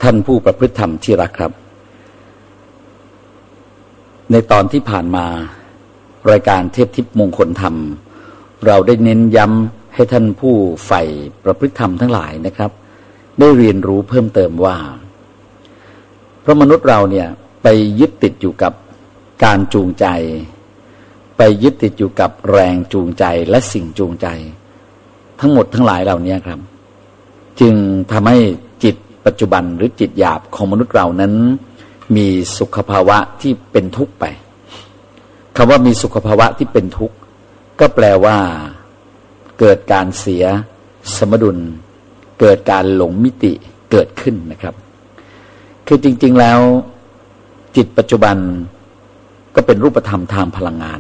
ท่านผู้ประพฤติธรรมที่รักครับในตอนที่ผ่านมารายการเทพทิพย์มงคลธรรมเราได้เน้นย้ำให้ท่านผู้ใฝ่ประพฤติธรรมทั้งหลายนะครับได้เรียนรู้เพิ่มเติมว่าเพราะมนุษย์เราเนี่ยไปยึดติดอยู่กับการจูงใจไปยึดติดอยู่กับแรงจูงใจและสิ่งจูงใจทั้งหมดทั้งหลายเหล่านี้ครับจึงทำให้จิตปัจจุบันหรือจิตหยาบของมนุษย์เรานั้นมีสุขภาวะที่เป็นทุกข์ไปคำว่ามีสุขภาวะที่เป็นทุกข์ก็แปลว่าเกิดการเสียสมดุลเกิดการหลงมิติเกิดขึ้นนะครับคือจริงๆแล้วจิตปัจจุบันก็เป็นรูปธรรมทางพลังงาน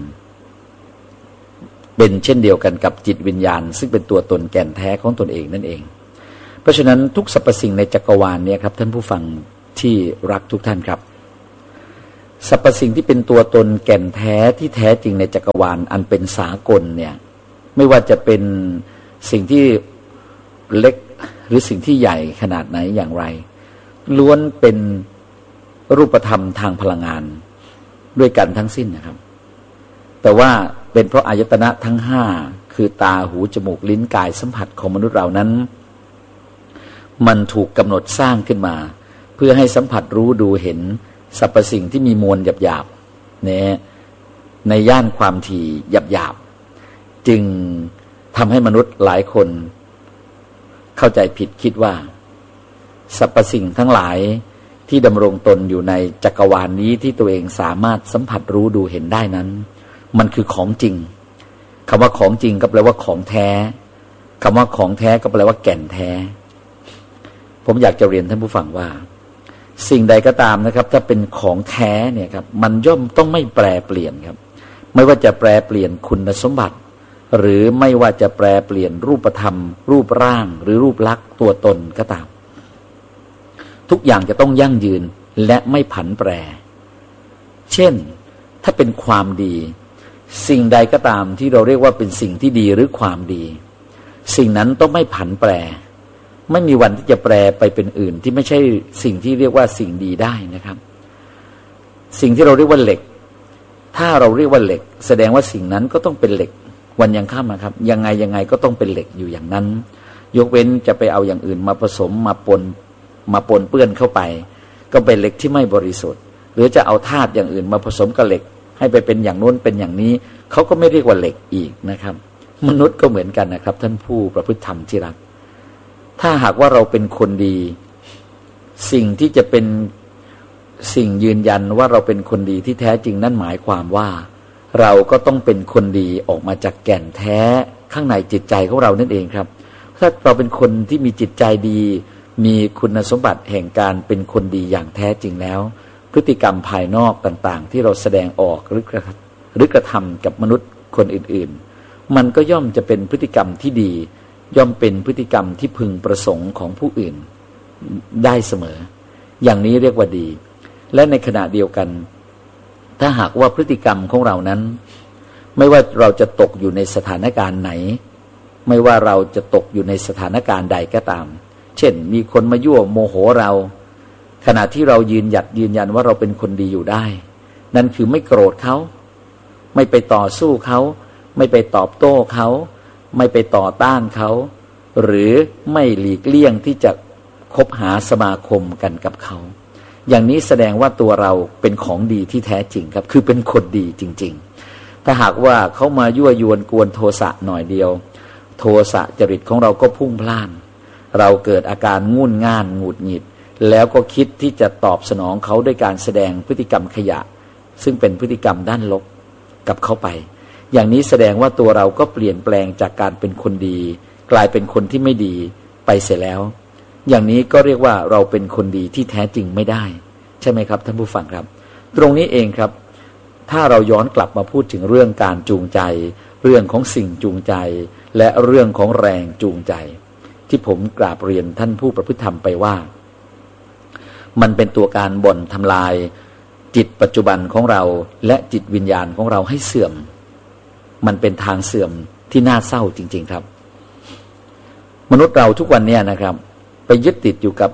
เป็นเช่นเดียวกันกับจิตวิญญาณซึ่งเป็นตัวตนแก่นแท้ของตนเองนั่นเองเพราะฉะนั้นทุกสรรพสิ่งในจักรวาลเนี่ยครับท่านผู้ฟังที่รักทุกท่านครับสรรพสิ่งที่เป็นตัวตนแก่นแท้ที่แท้จริงในจักรวาลอันเป็นสากลเนี่ยไม่ว่าจะเป็นสิ่งที่เล็กหรือสิ่งที่ใหญ่ขนาดไหนอย่างไรล้วนเป็นรูปธรรมทางพลังงานด้วยกันทั้งสิ้นนะครับแต่ว่าเป็นเพราะอายตนะทั้งห้าคือตาหูจมูกลิ้นกายสัมผัสของมนุษย์เรานั้นมันถูกกำหนดสร้างขึ้นมาเพื่อให้สัมผัสรู้ดูเห็นสรรพสิ่งที่มีมวลหยาบๆเนี่ยในย่านความถี่หยาบๆจึงทำให้มนุษย์หลายคนเข้าใจผิดคิดว่าสรรพสิ่งทั้งหลายที่ดำรงตนอยู่ในจักรวาลนี้ที่ตัวเองสามารถสัมผัสรู้ดูเห็นได้นั้นมันคือของจริงคำว่าของจริงก็แปลว่าของแท้คำว่าของแท้ก็แปลว่าแก่นแท้ผมอยากจะเรียนท่านผู้ฟังว่าสิ่งใดก็ตามนะครับถ้าเป็นของแท้เนี่ยครับมันย่อมต้องไม่แปรเปลี่ยนครับไม่ว่าจะแปรเปลี่ยนคุณสมบัติหรือไม่ว่าจะแปรเปลี่ยนรูปธรรมรูปร่างหรือรูปลักษณ์ตัวตนก็ตามทุกอย่างจะต้องยั่งยืนและไม่ผันแปรเช่นถ้าเป็นความดีสิ่งใดก็ตามที่เราเรียกว่าเป็นสิ่งที่ดีหรือความดีสิ่งนั้นต้องไม่ผันแปรไม่มีวันที่จะแปรไปเป็นอื่นที่ไม่ใช่สิ่งที่เรียกว่าสิ่งดีได้นะครับสิ่งที่เราเรียกว่าเหล็กถ้าเราเรียกว่าเหล็กแสดงว่าสิ่งนั้นก็ต้องเป็นเหล็กวันยังค่ำนะครับยังไงก็ต้องเป็นเหล็กอยู่อย่างนั้นยกเว้นจะไปเอาอย่างอื่นมาผสมมาปนเปื้อนเข้าไปก็เป็นเหล็กที่ไม่บริสุทธิ์หรือจะเอาธาตุอย่างอื่นมาผสมกับเหล็กให้ไปเป็นอย่างโน้นเป็นอย่างนี้เขาก็ไม่เรียกว่าเหล็กอีกนะครับมนุษย์ก็เหมือนกันนะครับท่านผู้ประพฤติธรรมที่รักถ้าหากว่าเราเป็นคนดีสิ่งที่จะเป็นสิ่งยืนยันว่าเราเป็นคนดีที่แท้จริงนั่นหมายความว่าเราก็ต้องเป็นคนดีออกมาจากแก่นแท้ข้างในจิตใจของเรานั่นเองครับถ้าเราเป็นคนที่มีจิตใจดีมีคุณสมบัติแห่งการเป็นคนดีอย่างแท้จริงแล้วพฤติกรรมภายนอกต่างๆที่เราแสดงออกหรือกระทำกับมนุษย์คนอื่นๆมันก็ย่อมจะเป็นพฤติกรรมที่ดีย่อมเป็นพฤติกรรมที่พึงประสงค์ของผู้อื่นได้เสมออย่างนี้เรียกว่าดีและในขณะเดียวกันถ้าหากว่าพฤติกรรมของเรานั้นไม่ว่าเราจะตกอยู่ในสถานการณ์ไหนไม่ว่าเราจะตกอยู่ในสถานการณ์ใดก็ตามเช่นมีคนมายั่วโมโหเราขณะที่เรายืนยันว่าเราเป็นคนดีอยู่ได้นั่นคือไม่โกรธเขาไม่ไปต่อสู้เขาไม่ไปตอบโต้เขาไม่ไปต่อต้านเขาหรือไม่หลีกเลี่ยงที่จะคบหาสมาคมกันกับเขาอย่างนี้แสดงว่าตัวเราเป็นของดีที่แท้จริงครับคือเป็นคนดีจริงๆถ้าหากว่าเขามายั่วยวนกวนโทสะหน่อยเดียวโทสะจริตของเราก็พุ่งพล่านเราเกิดอาการงุ่นง่านหงุดหงิดแล้วก็คิดที่จะตอบสนองเขาด้วยการแสดงพฤติกรรมขยะซึ่งเป็นพฤติกรรมด้านลบกับเขาไปอย่างนี้แสดงว่าตัวเราก็เปลี่ยนแปลงจากการเป็นคนดีกลายเป็นคนที่ไม่ดีไปเสียแล้วอย่างนี้ก็เรียกว่าเราเป็นคนดีที่แท้จริงไม่ได้ใช่ไหมครับท่านผู้ฟังครับตรงนี้เองครับถ้าเราย้อนกลับมาพูดถึงเรื่องการจูงใจเรื่องของสิ่งจูงใจและเรื่องของแรงจูงใจที่ผมกราบเรียนท่านผู้ประพฤติธรรมไปว่ามันเป็นตัวการบ่อนทำลายจิตปัจจุบันของเราและจิตวิญญาณของเราให้เสื่อมมันเป็นทางเสื่อมที่น่าเศร้าจริงๆครับมนุษย์เราทุกวันนี้นะครับไปยึดติดอยู่กับ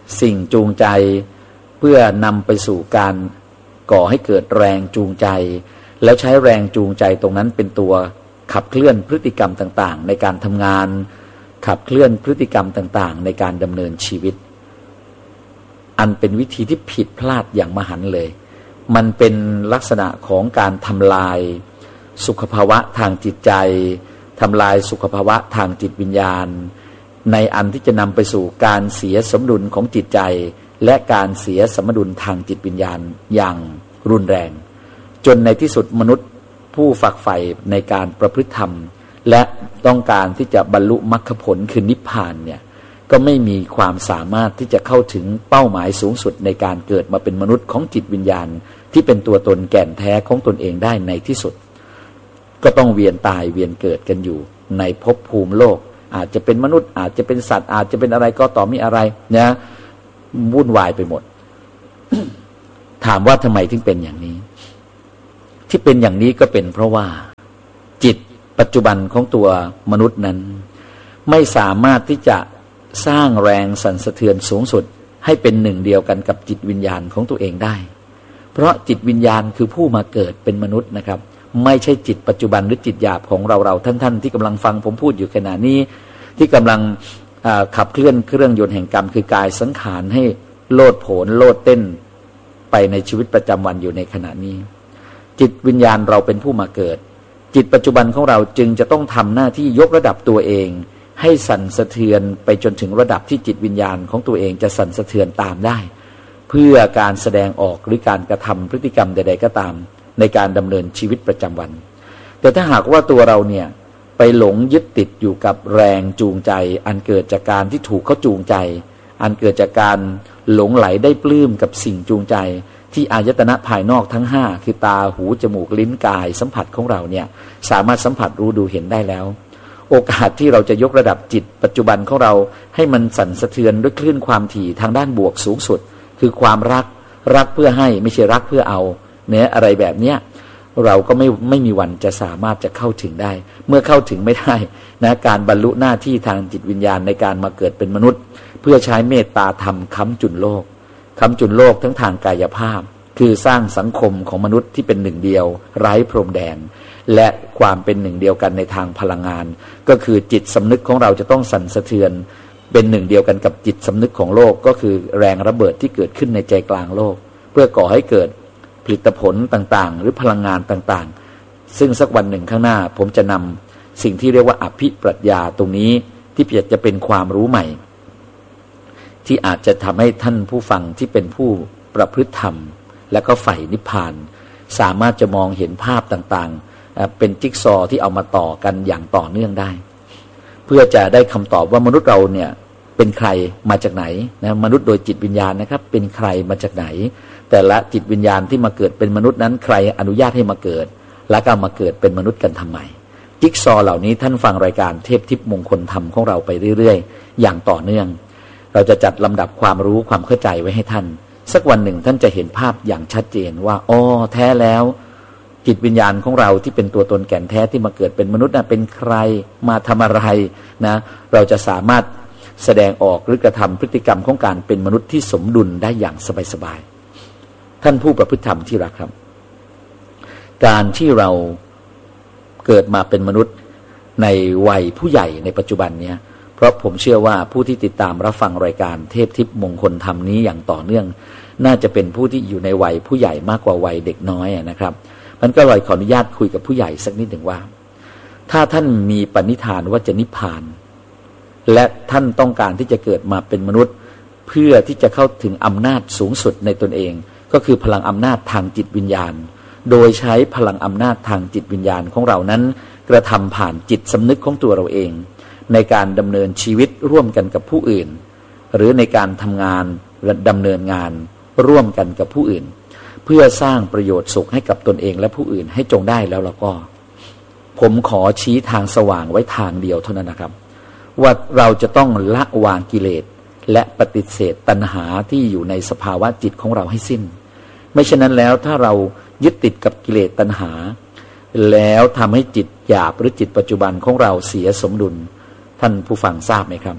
สิ่งจูงใจเพื่อนำไปสู่การก่อให้เกิดแรงจูงใจแล้วใช้แรงจูงใจตรงนั้นเป็นตัวขับเคลื่อนพฤติกรรมต่างๆในการทำงานขับเคลื่อนพฤติกรรมต่างๆในการดำเนินชีวิตอันเป็นวิธีที่ผิดพลาดอย่างมหันต์เลยมันเป็นลักษณะของการทำลายสุขภาวะทางจิตใจทำลายสุขภาวะทางจิตวิญญาณในอันที่จะนำไปสู่การเสียสมดุลของจิตใจและการเสียสมดุลทางจิตวิญญาณอย่างรุนแรงจนในที่สุดมนุษย์ผู้ฝักใฝ่ในการประพฤติธรรมและต้องการที่จะบรรลุมรรคผลคือนิพพานเนี่ยก็ไม่มีความสามารถที่จะเข้าถึงเป้าหมายสูงสุดในการเกิดมาเป็นมนุษย์ของจิตวิญญาณที่เป็นตัวตนแก่นแท้ของตนเองได้ในที่สุดก็ต้องเวียนตายเวียนเกิดกันอยู่ในภพภูมิโลกอาจจะเป็นมนุษย์อาจจะเป็นสัตว์อาจจะเป็นอะไรก็ต่อมีอะไรนะวุ่นวายไปหมด ถามว่าทำไมถึงเป็นอย่างนี้ที่เป็นอย่างนี้ก็เป็นเพราะว่าจิตปัจจุบันของตัวมนุษย์นั้นไม่สามารถที่จะสร้างแรงสั่นสะเทือนสูงสุดให้เป็นหนึ่งเดียวกันกับจิตวิญญาณของตัวเองได้เพราะจิตวิญญาณคือผู้มาเกิดเป็นมนุษย์นะครับไม่ใช่จิตปัจจุบันหรือจิตหยาบของเราท่านที่กำลังฟังผมพูดอยู่ขณะนี้ที่กำลังขับเคลื่อนเครื่องยนต์แห่งกรรมคือกายสังขารให้โลดโผนโลดเต้นไปในชีวิตประจำวันอยู่ในขณะนี้จิตวิญญาณเราเป็นผู้มาเกิดจิตปัจจุบันของเราจึงจะต้องทำหน้าที่ยกระดับตัวเองให้สั่นสะเทือนไปจนถึงระดับที่จิตวิญญาณของตัวเองจะสั่นสะเทือนตามได้เพื่อการแสดงออกหรือการกระทำพฤติกรรมใดๆก็ตามในการดำเนินชีวิตประจำวันแต่ถ้าหากว่าตัวเราเนี่ยไปหลงยึดติดอยู่กับแรงจูงใจอันเกิดจากการที่ถูกเขาจูงใจอันเกิดจากการหลงไหลได้ปลื้มกับสิ่งจูงใจที่อายตนะภายนอกทั้ง5คือตาหูจมูกลิ้นกายสัมผัสของเราเนี่ยสามารถสัมผัสรู้ดูเห็นได้แล้วโอกาสที่เราจะยกระดับจิตปัจจุบันของเราให้มันสั่นสะเทือนด้วยคลื่นความถี่ทางด้านบวกสูงสุดคือความรักเพื่อให้ไม่ใช่รักเพื่อเอาเนี่ยอะไรแบบเนี้ยเราก็ไม่มีวันจะสามารถจะเข้าถึงได้เมื่อเข้าถึงไม่ได้นะการบรรลุหน้าที่ทางจิตวิญญาณในการมาเกิดเป็นมนุษย์เพื่อใช้เมตตาธรรมค้ำจุนโลกทั้งทางกายภาพคือสร้างสังคมของมนุษย์ที่เป็นหนึ่งเดียวไร้พรมแดนและความเป็นหนึ่งเดียวกันในทางพลังงานก็คือจิตสำนึกของเราจะต้องสั่นสะเทือนเป็นหนึ่งเดียวกันกับจิตสำนึกของโลกก็คือแรงระเบิดที่เกิดขึ้นในใจกลางโลกเพื่อก่อให้เกิดผลิตผลต่างๆหรือพลังงานต่างๆซึ่งสักวันหนึ่งข้างหน้าผมจะนำสิ่งที่เรียกว่าอภิปรัชญาตรงนี้ที่จะเป็นความรู้ใหม่ที่อาจจะทำให้ท่านผู้ฟังที่เป็นผู้ประพฤติธรรมและก็ใฝ่นิพพานสามารถจะมองเห็นภาพต่างๆเป็นจิ๊กซอว์ที่เอามาต่อกันอย่างต่อเนื่องได้เพื่อจะได้คำตอบว่ามนุษย์เราเนี่ยเป็นใครมาจากไหนนะมนุษย์โดยจิตวิญญาณนะครับเป็นใครมาจากไหนแต่ละจิตวิญญาณที่มาเกิดเป็นมนุษย์นั้นใครอนุญาตให้มาเกิดและก็มาเกิดเป็นมนุษย์กันทำไมจิ๊กซอว์เหล่านี้ท่านฟังรายการเทพทิพย์มงคลธรรมของเราไปเรื่อยๆอย่างต่อเนื่องเราจะจัดลำดับความรู้ความเข้าใจไว้ให้ท่านสักวันหนึ่งท่านจะเห็นภาพอย่างชัดเจนว่าอ๋อแท้แล้วจิตวิญญาณของเราที่เป็นตัวตนแก่นแท้ที่มาเกิดเป็นมนุษย์น่ะเป็นใครมาทำอะไรนะเราจะสามารถแสดงออกหรือกระทำพฤติกรรมของการเป็นมนุษย์ที่สมดุลได้อย่างสบายๆท่านผู้ประพฤติธรรมที่รักครับการที่เราเกิดมาเป็นมนุษย์ในวัยผู้ใหญ่ในปัจจุบันเนี้ยเพราะผมเชื่อว่าผู้ที่ติดตามรับฟังรายการเทพทิพย์มงคลธรรมนี้อย่างต่อเนื่องน่าจะเป็นผู้ที่อยู่ในวัยผู้ใหญ่มากกว่าวัยเด็กน้อยนะครับมันก็เลยขออนุญาตคุยกับผู้ใหญ่สักนิดหนึ่งว่าถ้าท่านมีปณิธานว่าจะนิพพานและท่านต้องการที่จะเกิดมาเป็นมนุษย์เพื่อที่จะเข้าถึงอำนาจสูงสุดในตนเองก็คือพลังอำนาจทางจิตวิญญาณโดยใช้พลังอำนาจทางจิตวิญญาณของเรานั้นกระทำผ่านจิตสำนึกของตัวเราเองในการดำเนินชีวิตร่วมกันกับผู้อื่นหรือในการทำงานและดำเนินงานร่วมกันกับผู้อื่นเพื่อสร้างประโยชน์สุขให้กับตนเองและผู้อื่นให้จงได้แล้วก็ผมขอชี้ทางสว่างไว้ทางเดียวเท่านั้นนะครับว่าเราจะต้องละวางกิเลสและปฏิเสธตัณหาที่อยู่ในสภาวะจิตของเราให้สิ้นไม่เช่นนั้นแล้วถ้าเรายึดติดกับกิเลสตัณหาแล้วทำให้จิตหยาบหรือจิตปัจจุบันของเราเสียสมดุลท่านผู้ฟังทราบไหมครับ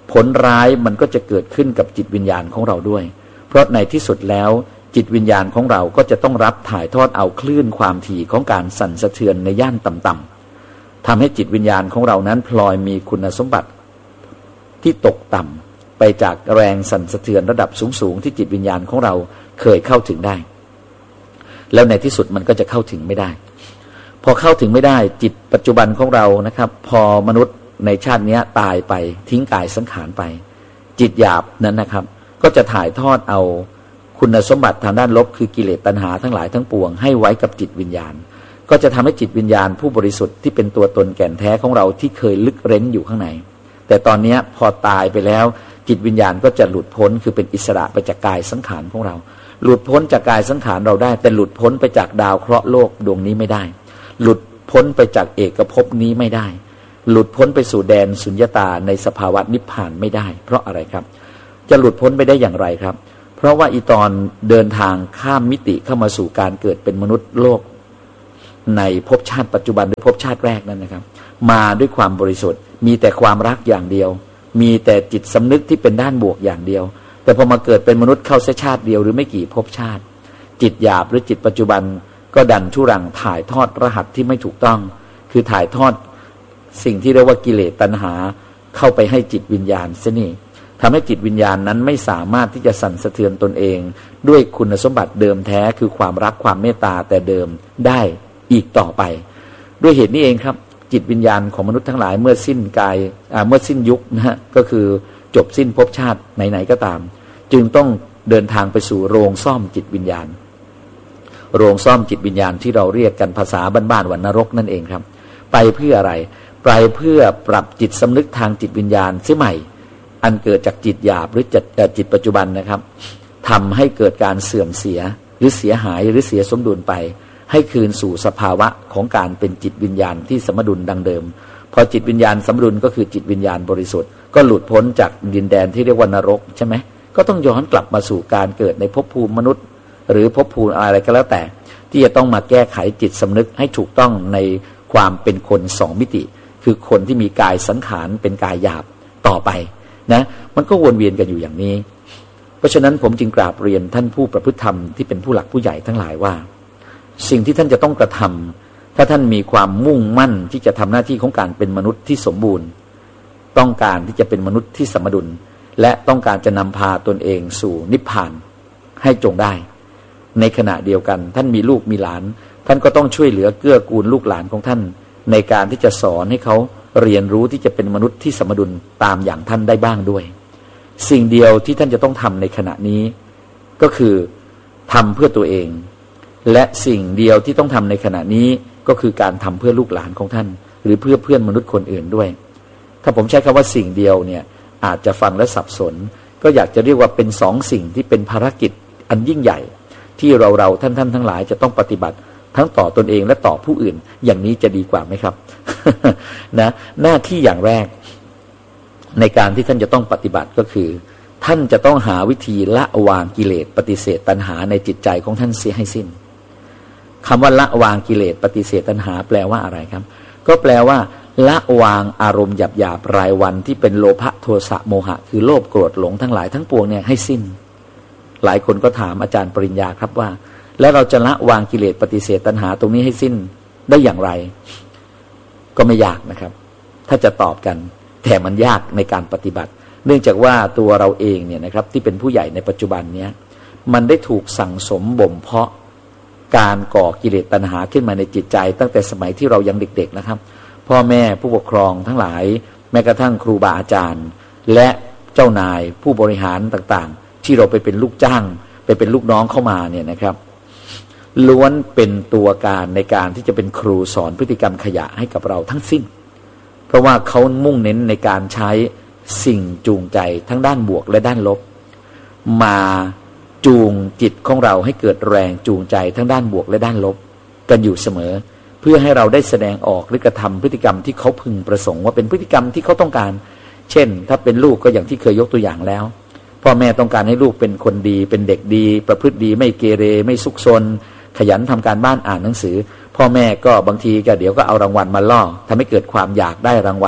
ผลร้ายมันก็จะเกิดขึ้นกับจิตวิญญาณของเราด้วยเพราะในที่สุดแล้วจิตวิญญาณของเราก็จะต้องรับถ่ายทอดเอาคลื่นความถี่ของการสั่นสะเทือนในย่านต่ำๆทำให้จิตวิญญาณของเรานั้นพลอยมีคุณสมบัติที่ตกต่ำไปจากแรงสั่นสะเทือนระดับสูงๆที่จิตวิญญาณของเราเคยเข้าถึงได้แล้วในที่สุดมันก็จะเข้าถึงไม่ได้พอเข้าถึงไม่ได้จิตปัจจุบันของเรานะครับพอมนุษย์ในชาตินี้ตายไปทิ้งกายสังขารไปจิตหยาบนั้นนะครับก็จะถ่ายทอดเอาคุณสมบัติทางด้านลบคือกิเลสตัณหาทั้งหลายทั้งปวงให้ไว้กับจิตวิญญาณก็จะทำให้จิตวิญญาณผู้บริสุทธิ์ที่เป็นตัวตนแก่นแท้ของเราที่เคยลึกเร้นอยู่ข้างในแต่ตอนนี้พอตายไปแล้วจิตวิญญาณก็จะหลุดพ้นคือเป็นอิสระไปจากกายสังขารของเราหลุดพ้นจากกายสังขารเราได้แต่หลุดพ้นไปจากดาวเคราะห์โลกดวงนี้ไม่ได้หลุดพ้นไปจากเอกภพนี้ไม่ได้หลุดพ้นไปสู่แดนสุญญตาในสภาวะนิพพานไม่ได้เพราะอะไรครับจะหลุดพ้นไปได้อย่างไรครับเพราะว่าอีตอนเดินทางข้ามมิติเข้ามาสู่การเกิดเป็นมนุษย์โลกในภพชาติปัจจุบันหรือภพชาติแรกนั้นนะครับมาด้วยความบริสุทธิ์มีแต่ความรักอย่างเดียวมีแต่จิตสำนึกที่เป็นด้านบวกอย่างเดียวแต่พอมาเกิดเป็นมนุษย์เข้าชาติเดียวหรือไม่กี่ภพชาติจิตหยาบหรือจิตปัจจุบันก็ดันทุรังถ่ายทอดรหัสที่ไม่ถูกต้องคือถ่ายทอดสิ่งที่เรียกว่ากิเลสตัณหาเข้าไปให้จิตวิญญาณซะนี่ทำให้จิตวิญญาณนั้นไม่สามารถที่จะสั่นสะเทือนตนเองด้วยคุณสมบัติเดิมแท้คือความรักความเมตตาแต่เดิมได้อีกต่อไปด้วยเหตุนี้เองครับจิตวิญญาณของมนุษย์ทั้งหลายเมื่อสิ้นกายเมื่อสิ้นยุคนะฮะก็คือจบสิ้นภพชาติไหนๆก็ตามจึงต้องเดินทางไปสู่โรงซ่อมจิตวิญญาณโรงซ่อมจิตวิญญาณที่เราเรียกกันภาษาบ้านๆว่านรกนั่นเองครับไปเพื่ออะไรไปเพื่อปรับจิตสำนึกทางจิตวิญญาณเสียใหม่อันเกิดจากจิตหยาบหรือจิตปัจจุบันนะครับทำให้เกิดการเสื่อมเสียหรือเสียหายหรือเสียสมดุลไปให้คืนสู่สภาวะของการเป็นจิตวิญญาณที่สมดุลดังเดิมพอจิตวิญญาณสมดุลก็คือจิตวิญญาณบริสุทธิ์ก็หลุดพ้นจากดินแดนที่เรียกว่านรกใช่ไหมก็ต้องย้อนกลับมาสู่การเกิดในภพภูมิมนุษย์หรือภพภูมิอะไรก็แล้วแต่ที่จะต้องมาแก้ไขจิตสำนึกให้ถูกต้องในความเป็นคนสองมิติคือคนที่มีกายสังขารเป็นกายหยาบต่อไปนะมันก็วนเวียนกันอยู่อย่างนี้เพราะฉะนั้นผมจึงกราบเรียนท่านผู้ประพฤติธรรมที่เป็นผู้หลักผู้ใหญ่ทั้งหลายว่าสิ่งที่ท่านจะต้องกระทำถ้าท่านมีความมุ่งมั่นที่จะทำหน้าที่ของการเป็นมนุษย์ที่สมบูรณ์ต้องการที่จะเป็นมนุษย์ที่สมดุลและต้องการจะนำพาตนเองสู่นิพพานให้จงได้ในขณะเดียวกันท่านมีลูกมีหลานท่านก็ต้องช่วยเหลือเกื้อกูลลูกหลานของท่านในการที่จะสอนให้เขาเรียนรู้ที่จะเป็นมนุษย์ที่สมดุลตามอย่างท่านได้บ้างด้วยสิ่งเดียวที่ท่านจะต้องทำในขณะนี้ก็คือทำเพื่อตัวเองและสิ่งเดียวที่ต้องทำในขณะนี้ก็คือการทำเพื่อลูกหลานของท่านหรือเพื่อเพื่อนมนุษย์คนอื่นด้วยถ้าผมใช้คำว่าสิ่งเดียวเนี่ยอาจจะฟังและสับสนก็อยากจะเรียกว่าเป็นสองสิ่งที่เป็นภารกิจอันยิ่งใหญ่ที่เราท่านทั้งหลายจะต้องปฏิบัติทั้งต่อตนเองและต่อผู้อื่นอย่างนี้จะดีกว่าไหมครับ นะหน้าที่อย่างแรกในการที่ท่านจะต้องปฏิบัติก็คือท่านจะต้องหาวิธีละวางกิเลสปฏิเสธตัณหาในจิตใจของท่านเสียให้สิ้นคำว่าละวางกิเลสปฏิเสธตัณหาแปลว่าอะไรครับก็แปลว่าละวางอารมณ์หยาบๆรายวันที่เป็นโลภะโทสะโมหะคือโลภโกรธหลงทั้งหลายทั้งปวงเนี่ยให้สิ้นหลายคนก็ถามอาจารย์ปริญญาครับว่าแล้วเราจะละวางกิเลสปฏิเสธตัณหาตรงนี้ให้สิ้นได้อย่างไรก็ไม่ยากนะครับถ้าจะตอบกันแต่มันยากในการปฏิบัติเนื่องจากว่าตัวเราเองเนี่ยนะครับที่เป็นผู้ใหญ่ในปัจจุบันเนี้ยมันได้ถูกสั่งสมบ่มเพาะการก่อกิเลสตัณหาขึ้นมาในจิตใจตั้งแต่สมัยที่เรายังเด็กๆนะครับพ่อแม่ผู้ปกครองทั้งหลายแม้กระทั่งครูบาอาจารย์และเจ้านายผู้บริหารต่างๆที่เราไปเป็นลูกจ้างไปเป็นลูกน้องเข้ามาเนี่ยนะครับล้วนเป็นตัวการในการที่จะเป็นครูสอนพฤติกรรมขยะให้กับเราทั้งสิ้นเพราะว่าเขามุ่งเน้นในการใช้สิ่งจูงใจทั้งด้านบวกและด้านลบมาจูงจิตของเราให้เกิดแรงจูงใจทั้งด้านบวกและด้านลบกันอยู่เสมอเพื่อให้เราได้แสดงออกหรือกระทำพฤติกรรมที่เขาพึงประสงค์ว่าเป็นพฤติกรรมที่เขาต้องการเช่นถ้าเป็นลูกก็อย่างที่เคยยกตัวอย่างแล้วพ่อแม่ต้องการให้ลูกเป็นคนดีเป็นเด็กดีประพฤติดีไม่เกเรไม่ซุกซนขยันทำการบ้านอ่านหนังสือพ่อแม่ก็บางทีก็เดี๋ยวก็เอารางวัลมาล่อทำให้เกิดความอยากได้รางวัล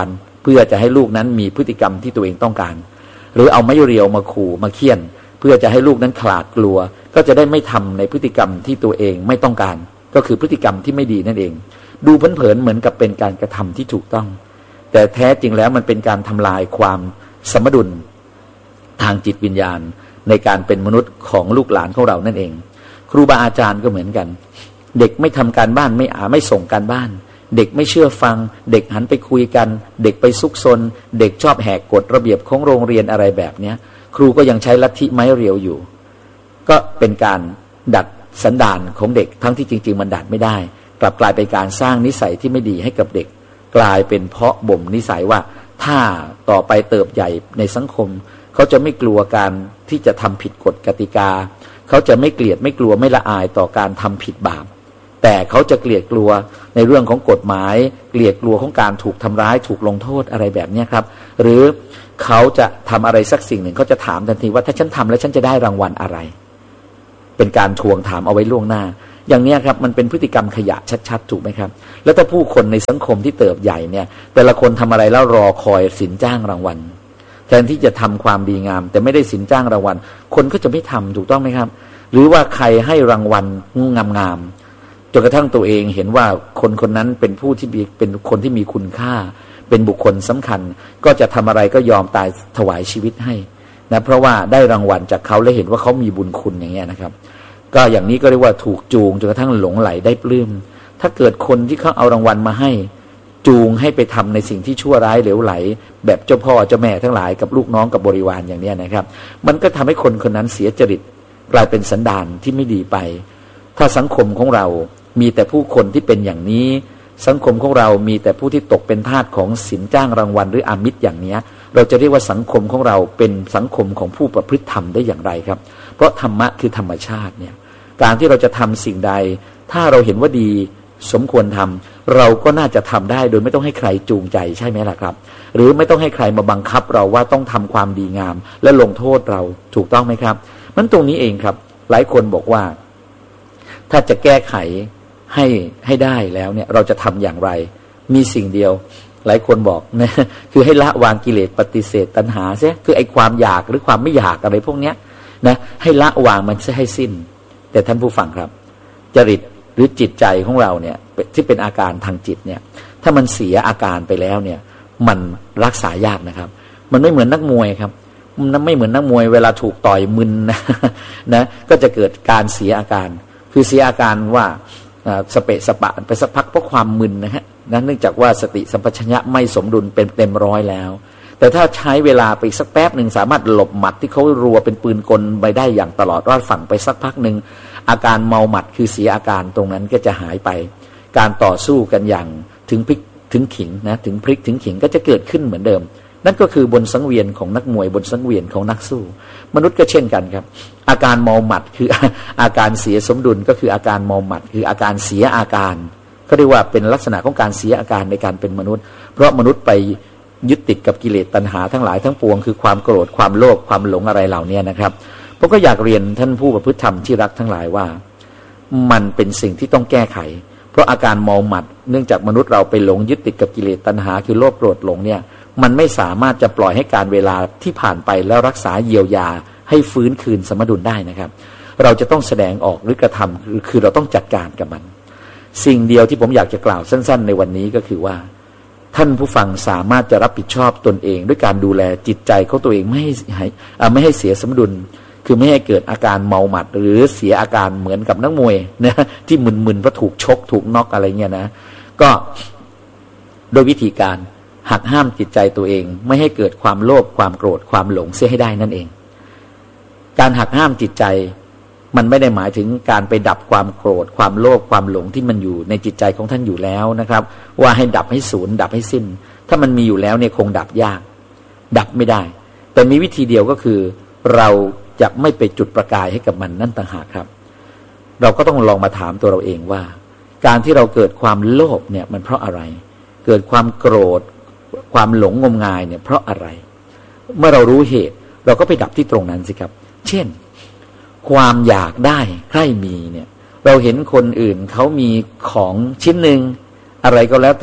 พื่อจะให้ลูกนั้นมีพฤติกรรมที่ตัวเองต้องการหรือเอาไม้เรียวมาขู่มาเคี่ยนเพื่อจะให้ลูกนั้นขลาดกลัวก็จะได้ไม่ทำในพฤติกรรมที่ตัวเองไม่ต้องการก็คือพฤติกรรมที่ไม่ดีนั่นเองดูเผินๆเหมือนกับเป็นการกระทำที่ถูกต้องแต่แท้จริงแล้วมันเป็นการทำลายความสมดุลทางจิตวิญญาณในการเป็นมนุษย์ของลูกหลานของเรานั่นเองครูบาอาจารย์ก็เหมือนกันเด็กไม่ทำการบ้านไม่ส่งการบ้านเด็กไม่เชื่อฟังเด็กหันไปคุยกันเด็กไปซุกซนเด็กชอบแหกกฎระเบียบของโรงเรียนอะไรแบบนี้ครูก็ยังใช้ลัทธิไม้เรียวอยู่ก็เป็นการดัดสันดานของเด็กทั้งที่จริงๆมันดัดไม่ได้กลับกลายเป็นการสร้างนิสัยที่ไม่ดีให้กับเด็กกลายเป็นเพาะบ่มนิสัยว่าถ้าต่อไปเติบใหญ่ในสังคมเขาจะไม่กลัวการที่จะทำผิดกฎกติกาเขาจะไม่เกลียดไม่กลัวไม่ละอายต่อการทำผิดบาปแต่เขาจะเกลียดกลัวในเรื่องของกฎหมายเกลียดกลัวของการถูกทำร้ายถูกลงโทษอะไรแบบนี้ครับหรือเขาจะทำอะไรสักสิ่งหนึ่งเขาจะถามทันทีว่าถ้าฉันทำแล้วฉันจะได้รางวัลอะไรเป็นการทวงถามเอาไว้ล่วงหน้าอย่างนี้ครับมันเป็นพฤติกรรมขยะชัดๆถูกไหมครับแล้วถ้าผู้คนในสังคมที่เติบใหญ่เนี่ยแต่ละคนทำอะไรแล้วรอคอยสินจ้างรางวัลแทนที่จะทำความดีงามแต่ไม่ได้สินจ้างรางวัลคนก็จะไม่ทำถูกต้องไหมครับหรือว่าใครให้รางวัลงามๆจนกระทั่งตัวเองเห็นว่าคนคนนั้นเป็นผู้ที่เป็นคนที่มีคุณค่าเป็นบุคคลสำคัญก็จะทำอะไรก็ยอมตายถวายชีวิตให้นะเพราะว่าได้รางวัลจากเขาและเห็นว่าเขามีบุญคุณอย่างเงี้ยนะครับก็อย่างนี้ก็เรียกว่าถูกจูงจนกระทั่งหลงไหลได้ปลื้มถ้าเกิดคนที่เขาเอารางวัลมาให้จูงให้ไปทำในสิ่งที่ชั่วร้ายเหลวไหลแบบเจ้าพ่อเจ้าแม่ทั้งหลายกับลูกน้องกับบริวารอย่างนี้นะครับมันก็ทำให้คนคนนั้นเสียจริตกลายเป็นสันดานที่ไม่ดีไปถ้าสังคมของเรามีแต่ผู้คนที่เป็นอย่างนี้สังคมของเรามีแต่ผู้ที่ตกเป็นทาสของสินจ้างรางวัลหรืออามิตรอย่างนี้เราจะเรียกว่าสังคมของเราเป็นสังคมของผู้ประพฤติธรรมได้อย่างไรครับเพราะธรรมะคือธรรมชาติเนี่ยการที่เราจะทำสิ่งใดถ้าเราเห็นว่าดีสมควรทำเราก็น่าจะทำได้โดยไม่ต้องให้ใครจูงใจใช่ไหมล่ะครับหรือไม่ต้องให้ใครมาบังคับเราว่าต้องทำความดีงามและลงโทษเราถูกต้องไหมครับมันตรงนี้เองครับหลายคนบอกว่าถ้าจะแก้ไขให้ได้แล้วเนี่ยเราจะทำอย่างไรมีสิ่งเดียวหลายคนบอกนะคือให้ละวางกิเลสปฏิเสธตัณหาเสียคือไอ้ความอยากหรือความไม่อยากอะไรพวกเนี้ยนะให้ละวางมันให้สิ้นแต่ท่านผู้ฟังครับจริตหรือจิตใจของเราเนี่ยที่เป็นอาการทางจิตเนี่ยถ้ามันเสียอาการไปแล้วเนี่ยมันรักษายากนะครับมันไม่เหมือนนักมวยครับมันไม่เหมือนนักมวยเวลาถูกต่อยมึนนะก็จะเกิดการเสียอาการคือเสียอาการว่าสเปะสปะไปสักพักเพราะความมึนนะฮะเนื่องจากว่าสติสัมปชัญญะไม่สมดุลเป็นเต็มร้อยแล้วแต่ถ้าใช้เวลาไปสักแป๊บหนึ่งสามารถหลบหมัดที่เขารัวเป็นปืนกลไปได้อย่างตลอดรอดฝั่งไปสักพักหนึ่งอาการเมาหมัดคือเสียอาการตรงนั้นก็จะหายไปการต่อสู้กันอย่างถึงพริกถึงขิงนะถึงพริกถึงขิงก็จะเกิดขึ้นเหมือนเดิมนั่นก็คือบนสังเวียนของนักมวยบนสังเวียนของนักสู้มนุษย์ก็เช่นกันครับอาการเมาหมัดคืออาการเสียสมดุลก็คืออาการเมาหมัดคืออาการเสียอาการก็เรียกว่าเป็นลักษณะของการเสียอาการในการเป็นมนุษย์เพราะมนุษย์ไปยึดติดกับกิเลสตัณหาทั้งหลายทั้งปวงคือความโกรธความโลภความหลงอะไรเหล่านี้นะครับผมก็อยากเรียนท่านผู้ประพฤติธรรมที่รักทั้งหลายว่ามันเป็นสิ่งที่ต้องแก้ไขเพราะอาการเมาหมัดเนื่องจากมนุษย์เราไปหลงยึดติดกับกิเลสตัณหาคือโลภโกรธหลงเนี่ยมันไม่สามารถจะปล่อยให้การเวลาที่ผ่านไปแล้วรักษาเยียวยาให้ฟื้นคืนสมดุลได้นะครับเราจะต้องแสดงออกหรือกระทำคือเราต้องจัดการกับมันสิ่งเดียวที่ผมอยากจะกล่าวสั้นๆในวันนี้ก็คือว่าท่านผู้ฟังสามารถจะรับผิดชอบตนเองด้วยการดูแลจิตใจของตัวเองไม่ให้เสียสมดุลคือไม่ให้เกิดอาการเมาหมัดหรือเสียอาการเหมือนกับนักมวยนะที่มึนๆเพราะถูกชกถูกน็อกอะไรเงี้ยนะก็โดยวิธีการหักห้ามจิตใจตัวเองไม่ให้เกิดความโลภความโกรธความหลงเสียให้ได้นั่นเองการหักห้ามจิตใจมันไม่ได้หมายถึงการไปดับความโกรธความโลภความหลงที่มันอยู่ในจิตใจของท่านอยู่แล้วนะครับว่าให้ดับให้สูญดับให้สิ้นถ้ามันมีอยู่แล้วเนี่ยคงดับยากดับไม่ได้แต่มีวิธีเดียวก็คือเราจะไม่ไปจุดประกายให้กับมันนั่นต่างหากครับเราก็ต้องลองมาถามตัวเราเองว่าการที่เราเกิดความโลภเนี่ยมันเพราะอะไรเกิดความโกรธความหลงงมงายเนี่ยเพราะอะไรเมื่อเรารู้เหตุเราก็ไปดับที่ตรงนั้นสิครับเช่นความอยากได้ใคร่มีเนี่ยเราเห็นคนอื่นเขามีของชิ้นหนึ่งอะไรก็แล้วแต่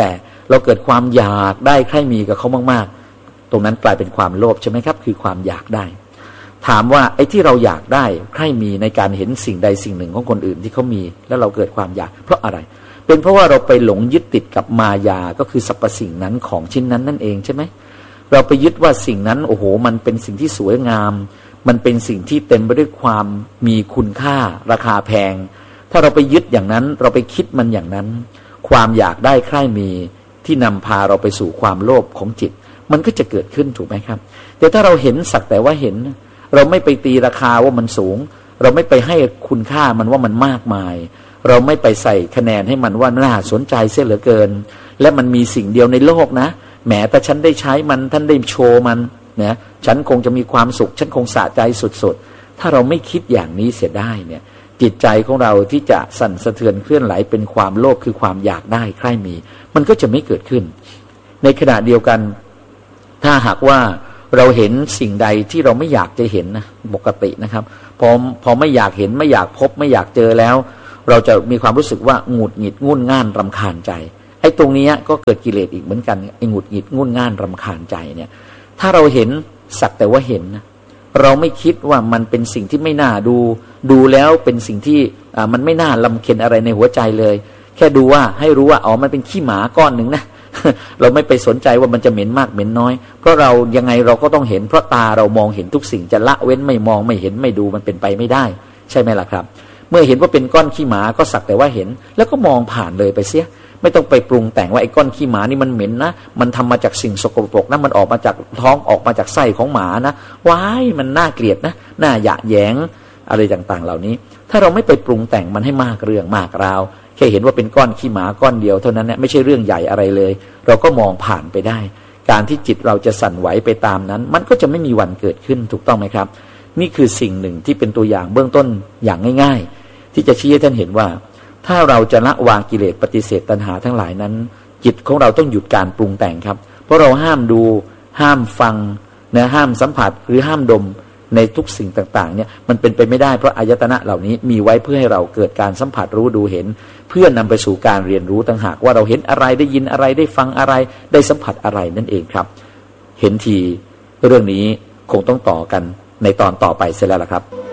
เราเกิดความอยากได้ใคร่มีกับเขามากๆตรงนั้นกลายเป็นความโลภใช่ไหมครับคือความอยากได้ถามว่าไอ้ที่เราอยากได้ใคร่มีในการเห็นสิ่งใดสิ่งหนึ่งของคนอื่นที่เขามีแล้วเราเกิดความอยากเพราะอะไรเป็นเพราะว่าเราไปหลงยึดติดกับมายาก็คือสรรพสิ่งนั้นของชิ้นนั้นนั่นเองใช่ไหมเราไปยึดว่าสิ่งนั้นโอ้โหมันเป็นสิ่งที่สวยงามมันเป็นสิ่งที่เต็มไปด้วยความมีคุณค่าราคาแพงถ้าเราไปยึดอย่างนั้นเราไปคิดมันอย่างนั้นความอยากได้ใคร่มีที่นำพาเราไปสู่ความโลภของจิตมันก็จะเกิดขึ้นถูกไหมครับแต่ถ้าเราเห็นสักแต่ว่าเห็นเราไม่ไปตีราคาว่ามันสูงเราไม่ไปให้คุณค่ามันว่ามันมากมายเราไม่ไปใส่คะแนนให้มันว่าน่าสนใจเสียเหลือเกินและมันมีสิ่งเดียวในโลกนะแหมแต่ฉันได้ใช้มันท่านได้โชว์มันนะฉันคงจะมีความสุขฉันคงสะใจสุดๆถ้าเราไม่คิดอย่างนี้เสียได้เนี่ยจิตใจของเราที่จะสั่นสะเทือนเคลื่อนไหลเป็นความโลภคือความอยากได้ใคร่มีมันก็จะไม่เกิดขึ้นในขณะเดียวกันถ้าหากว่าเราเห็นสิ่งใดที่เราไม่อยากจะเห็นนะปกตินะครับพอไม่อยากเห็นไม่อยากพบไม่อยากเจอแล้วเราจะมีความรู้สึกว่าหงุดหงิดงุ่นง่านรำคาญใจไอ้ตรงนี้ก็เกิดกิเลสอีกเหมือนกันไอ้หงุดหงิดงุ่นง่านรำคาญใจเนี่ยถ้าเราเห็นสักแต่ว่าเห็นนะเราไม่คิดว่ามันเป็นสิ่งที่ไม่น่าดูแล้วเป็นสิ่งที่มันไม่น่าลำเค็ญอะไรในหัวใจเลยแค่ดูว่าให้รู้ว่าอ๋อมันเป็นขี้หมาก้อนหนึ่งนะ เราไม่ไปสนใจว่ามันจะเหม็นมากเหม็นน้อยเพราะเรายังไงเราก็ต้องเห็นเพราะตาเรามองเห็นทุกสิ่งจะละเว้นไม่มองไม่เห็นไม่ดูมันเป็นไปไม่ได้ใช่ไหมล่ะครับเมื่อเห็นว่าเป็นก้อนขี้หมาก็สักแต่ว่าเห็นแล้วก็มองผ่านเลยไปเสียไม่ต้องไปปรุงแต่งว่าไอ้ก้อนขี้หมานี่มันเหม็นนะมันทำมาจากสิ่งสกปรกนะมันออกมาจากท้องออกมาจากไส้ของหมานะว้ายมันน่าเกลียดนะน่าหยะแยงอะไรต่างๆเหล่านี้ถ้าเราไม่ไปปรุงแต่งมันให้มากเรื่องมากราวแค่เห็นว่าเป็นก้อนขี้หมาก้อนเดียวเท่านั้นเนี่ยไม่ใช่เรื่องใหญ่อะไรเลยเราก็มองผ่านไปได้การที่จิตเราจะสั่นไหวไปตามนั้นมันก็จะไม่มีวันเกิดขึ้นถูกต้องไหมครับนี่คือสิ่งหนึ่งที่เป็นตัวอย่างเบื้องต้นอย่างง่ายๆที่จะชี้ให้ท่านเห็นว่าถ้าเราจะละวางกิเลสปฏิเสธตัณหาทั้งหลายนั้นจิตของเราต้องหยุดการปรุงแต่งครับเพราะเราห้ามดูห้ามฟังนะห้ามสัมผัสหรือห้ามดมในทุกสิ่งต่างๆเนี่ยมันเป็นไปไม่ได้เพราะอายตนะเหล่านี้มีไว้เพื่อให้เราเกิดการสัมผัสรู้ดูเห็นเพื่อนำไปสู่การเรียนรู้ต่างหากว่าเราเห็นอะไรได้ยินอะไรได้ฟังอะไรได้สัมผัสอะไรนั่นเองครับเห็นทีเรื่องนี้คงต้องต่อกันในตอนต่อไปเสร็จแล้วล่ะครับ